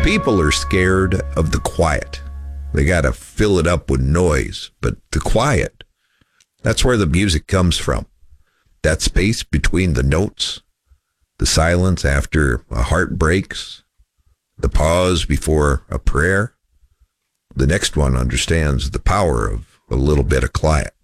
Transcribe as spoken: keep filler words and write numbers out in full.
People are scared of the quiet. They got to fill it up with noise. But the quiet, that's where the music comes from. That space between the notes, the silence after a heart breaks, the pause before a prayer. The next one understands the power of a little bit of quiet.